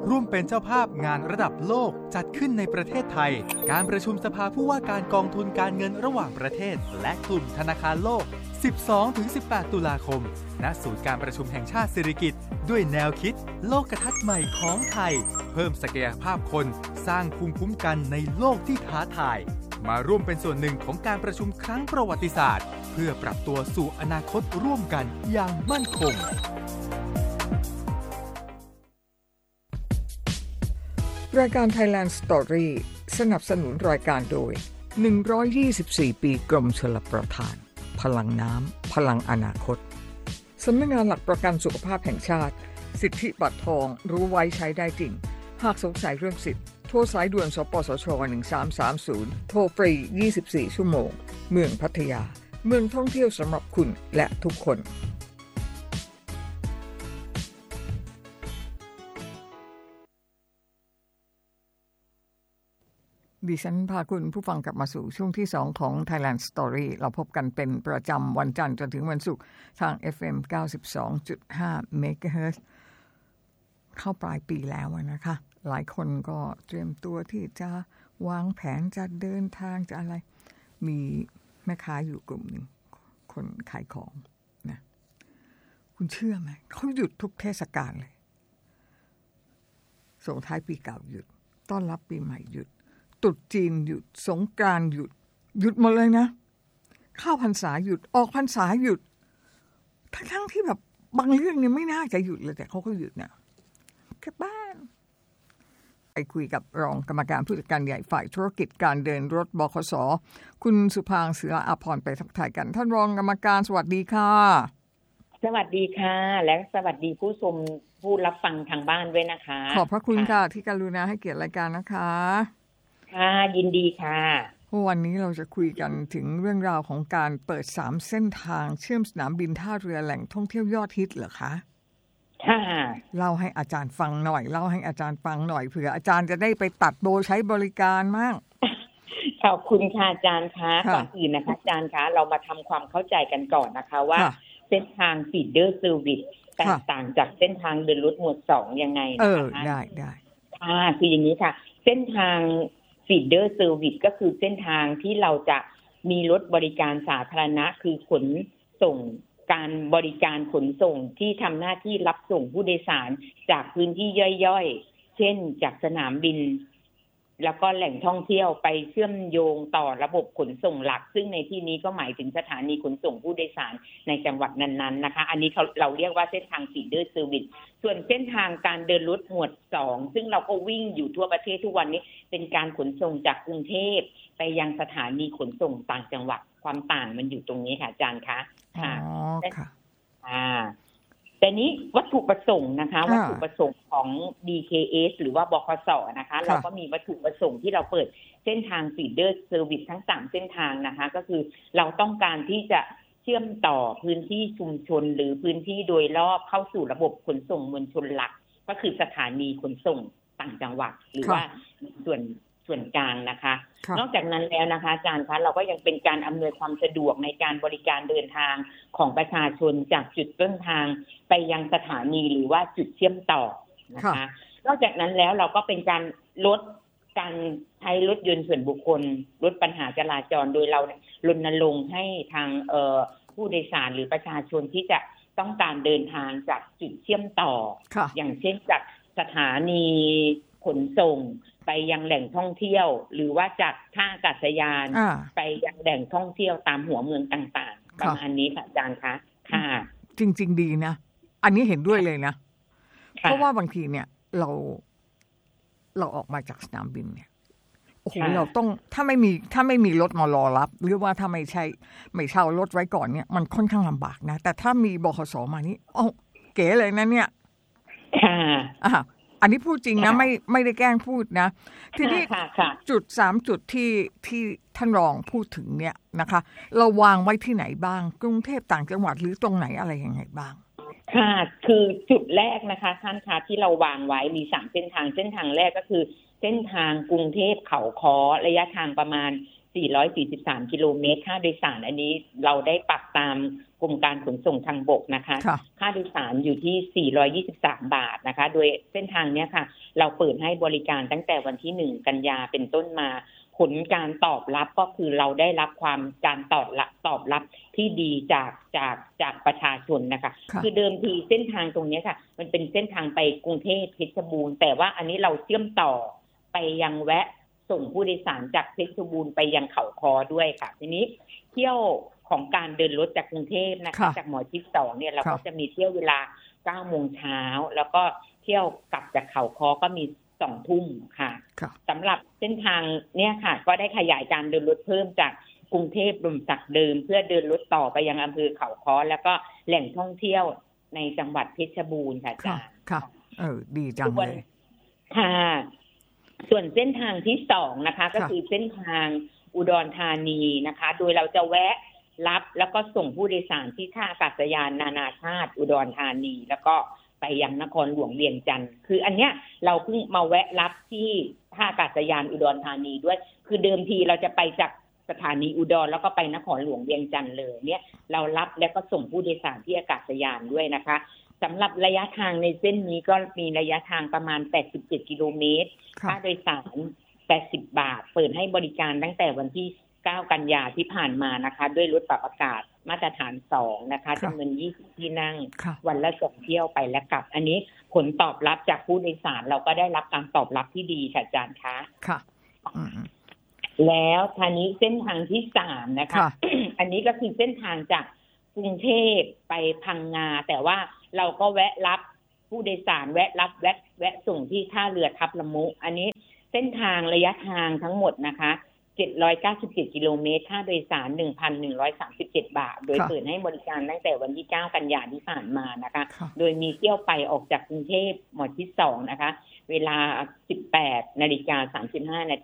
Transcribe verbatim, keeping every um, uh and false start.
ร่วมเป็นเจ้าภาพงานระดับโลกจัดขึ้นในประเทศไทยการประชุมสภาผู้ว่าการกองทุนการเงินระหว่างประเทศและกลุ่มธนาคารโลก สิบสองถึงสิบแปด ตุลาคมณศูนย์การประชุมแห่งชาติสิริกิติ์ด้วยแนวคิดโลกทัศน์ใหม่ของไทยเพิ่มศักยภาพคนสร้างภูมิคุ้มกันในโลกที่ท้าทายมาร่วมเป็นส่วนหนึ่งของการประชุมครั้งประวัติศาสตร์เพื่อปรับตัวสู่อนาคตร่วมกันอย่างมั่นคงรายการ Thailand Story สนับสนุนรายการโดยหนึ่งร้อยยี่สิบสี่ปีกรมชลประทานพลังน้ำพลังอนาคตสำนักงานหลักประกันสุขภาพแห่งชาติสิทธิบัตรทองรู้ไว้ใช้ได้จริงหากสงสัยเรื่องสิทธิ์โทรสายด่วนสปสชหนึ่งสามสามศูนย์โทรฟรียี่สิบสี่ชั่วโมงเมืองพัทยาเมืองท่องเที่ยวสำหรับคุณและทุกคนดิฉันพาคุณผู้ฟังกลับมาสู่ช่วงที่สองของ Thailand Story เราพบกันเป็นประจำวันจันทร์จนถึงวันศุกร์ทาง เอฟ เอ็ม เก้าสิบสองจุดห้า เมกะเฮิรตซ์เข้าปลายปีแล้วนะคะหลายคนก็เตรียมตัวที่จะวางแผนจะเดินทางจะอะไรมีแม่ค้าอยู่กลุ่มหนึ่งคนขายของนะคุณเชื่อไหมเขาหยุดทุกเทศกาลเลยส่งท้ายปีเก่าหยุดต้อนรับปีใหม่หยุดตรุษจีนหยุดสงกรานต์หยุดหยุดหมดเลยนะเข้าพรรษาหยุดออกพรรษาหยุดทั้งๆที่แบบบางเรื่องเนี่ยไม่น่าจะหยุดเลยแต่เขาก็หยุดนะกลับบ้านไปคุยกับรองกรรมการผู้จัดการใหญ่ฝ่ายธุรกิจการเดินรถบขส.คุณสุภางค์เสืออาภรณ์ไปทักทายกันท่านรองกรรมการสวัสดีค่ะสวัสดีค่ะและสวัสดีผู้ชมผู้รับฟังทางบ้านด้วยนะคะขอบพระคุณค่ะที่กรุณาให้เกียรติรายการนะคะค่ะยินดีค่ะวันนี้เราจะคุยกันถึงเรื่องราวของการเปิดสามเส้นทางเชื่อมสนามบินท่าเรือแหล่งท่องเที่ยวยอดฮิตเหรอคะค่ะเล่าให้อาจารย์ฟังหน่อยเล่าให้อาจารย์ฟังหน่อยเผื่ออาจารย์จะได้ไปตัดโบใช้บริการมั่งขอบคุณค่ะอาจารย์คะก่อนอื่นนะคะอาจารย์คะเรามาทำความเข้าใจกันก่อนนะคะว่าเส้นทางฟีดเดอร์เซอร์วิสแตกต่างจากเส้นทางเดินรถหมวดสองยังไงนะคะเออได้ได้ค่ะคืออย่างนี้ค่ะเส้นทางฟีดเดอร์เซอร์วิสก็คือเส้นทางที่เราจะมีรถบริการสาธารณะคือขนส่งการบริการขนส่งที่ทำหน้าที่รับส่งผู้โดยสารจากพื้นที่ย่อยๆเช่นจากสนามบินแล้วก็แหล่งท่องเที่ยวไปเชื่อมโยงต่อระบบขนส่งหลักซึ่งในที่นี้ก็หมายถึงสถานีขนส่งผู้โดยสารในจังหวัดนั้นๆนะคะอันนี้เราเรียกว่าเส้นทางฟีดเดอร์เซอร์วิสส่วนเส้นทางการเดินรถหมวดสองซึ่งเราก็วิ่งอยู่ทั่วประเทศทุกวันนี้เป็นการขนส่งจากกรุงเทพไปยังสถานีขนส่งต่างจังหวัดความต่างมันอยู่ตรงนี้ค่ะอาจารย์คะค่ะค่ะอ่าแต่นี้วัตถุประสงค์นะคะวัตถุประสงค์ของ ดี เค เอส หรือว่าบขส.นะคะเราก็มีวัตถุประสงค์ที่เราเปิดเส้นทางฟีดเดอร์เซอร์วิสทั้งสามเส้นทางนะคะก็คือเราต้องการที่จะเชื่อมต่อพื้นที่ชุมชนหรือพื้นที่โดยรอบเข้าสู่ระบบขนส่งมวลชนหลักก็คือสถานีขนส่งต่างจังหวัดหรือว่าส่วนส่วนกลางนะคะนอกจากนั้นแล้วนะคะอาจารย์คะเราก็ยังเป็นการอำนวยความสะดวกในการบริการเดินทางของประชาชนจากจุดต้นทางไปยังสถานีหรือว่าจุดเชื่อมต่อนะคะนอกจากนั้นแล้วเราก็เป็นการลดการใช้รถยนต์ส่วนบุคคลลดปัญหาจราจรโดยเรารณรงค์ให้ทางเอ่อผู้โดยสารหรือประชาชนที่จะต้องการเดินทางจากจุดเชื่อมต่ออย่างเช่นจากสถานีขนส่งไปยังแหล่งท่องเที่ยวหรือว่าจากท่าอากาศยานไปยังแหล่งท่องเที่ยวตามหัวเมืองต่างๆประมาณนี้ค่ะอาจารย์คะค่ะจริงๆดีนะอันนี้เห็นด้วยเลยนะเพราะว่าบางทีเนี่ยเราเราออกมาจากสนามบินเนี่ยโอ้โหเราต้องถ้าไม่มีถ้าไม่มีรถมารอรับหรือว่าถ้าไม่ใช่ไม่เช่ารถไว้ก่อนเนี่ยมันค่อนข้างลำบากนะแต่ถ้ามีบขส.มานี่โอ้เก๋เลยนะเนี่ยค่ะอ่าอันนี้พูดจริงนะไม่ไม่ได้แกล้งพูดนะทีนี้จุดสามจุดที่ที่ท่านรองพูดถึงเนี่ยนะคะเราวางไว้ที่ไหนบ้างกรุงเทพต่างจังหวัดหรือตรงไหนอะไรยังไงบ้างค่ะคือจุดแรกนะคะท่านคะที่เราวางไว้มีสามเส้นทางเส้นทางแรกก็คือเส้นทางกรุงเทพเขาค้อระยะทางประมาณสี่ร้อยสี่สิบสามกิโลเมตรค่าโดยสารอันนี้เราได้ปรับตามกรมการขนส่งทางบกนะคะค่าโดยสารอยู่ที่สี่ร้อยยี่สิบสามบาทนะคะโดยเส้นทางเนี้ยค่ะเราเปิดให้บริการตั้งแต่วันที่หนึ่งกันยาเป็นต้นมาผลการตอบรับก็คือเราได้รับความการตอบรับตอบรับที่ดีจากจากจากประชาชนนะคะคือเดิมทีเส้นทางตรงนี้ค่ะมันเป็นเส้นทางไปกรุงเทพเพชรบูรณ์แต่ว่าอันนี้เราเชื่อมต่อไปยังแวะส่งผู้โดยสารจากเพชรบูรณ์ไปยังเขาคอด้วยค่ะทีนี้เที่ยวของการเดินรถจากกรุงเทพนะคะจากหมอชิดสองเนี่ยเราก็จะมีเที่ยวเวลาเก้าโมงเช้าแล้วก็เที่ยวกลับจากเขาคอก็มีสองทุ่มค่ะสำหรับเส้นทางเนี่ยค่ะก็ได้ขยายการเดินรถเพิ่มจากกรุงเทพลมศักดิ์เดิมเพื่อเดินรถต่อไปยังอำเภอเขาค้อแล้วก็แหล่งท่องเที่ยวในจังหวัดเพชรบูรณ์ค่ะอาจารย์ค่ะเออดีจังเลยค่ะส่วนเส้นทางที่สองนะคะก็คือเส้นทางอุดรธานีนะคะโดยเราจะแวะรับแล้วก็ส่งผู้โดยสารที่ท่าอากาศยานนานาชาติอุดรธานีแล้วก็ไปยังนครหลวงเวียงจันทร์คืออันเนี้ยเราเพิ่งมาแวะรับที่ท่าอากาศยานอุดรธานีด้วยคือเดิมทีเราจะไปจากสถานีอุดรแล้วก็ไปนครหลวงเวียงจันทร์เลยเนี่ยเรารับแล้วก็ส่งผู้โดยสารที่อากาศยานด้วยนะคะสำหรับระยะทางในเส้นนี้ก็มีระยะทางประมาณแปดสิบเจ็ดกิโลเมตรค่าโดยสารแปดสิบบาทเปิดให้บริการตั้งแต่วันที่เก้ากันยาที่ผ่านมานะคะด้วยรถปรับอากาศมาตรฐานสองนะคะจำนวนยี่สิบที่นั่งวันละสองเที่ยวไปและกลับอันนี้ผลตอบรับจากผู้โดยสารเราก็ได้รับการตอบรับที่ดีค่ะอาจารย์คะค่ะแล้วทางนี้เส้นทางที่สามนะคะ อันนี้ก็คือเส้นทางจากกรุงเทพไปพังงาแต่ว่าเราก็แวะรับผู้โดยสารแวะรับแวะแวะส่งที่ท่าเรือทับละมุอันนี้เส้นทางระยะทางทั้งหมดนะคะเจ็ดร้อยเก้าสิบเจ็ดกิโลเมตรค่าโดยสาร หนึ่งพันหนึ่งร้อยสามสิบเจ็ด บาทโดยเปิดให้บริการตั้งแต่วันที่เก้ากันยายนที่ผ่านมานะคะโดยมีเที่ยวไปออกจากกรุงเทพหมอชิดสองนะคะเวลา สิบแปดนาฬิกาสามสิบห้านา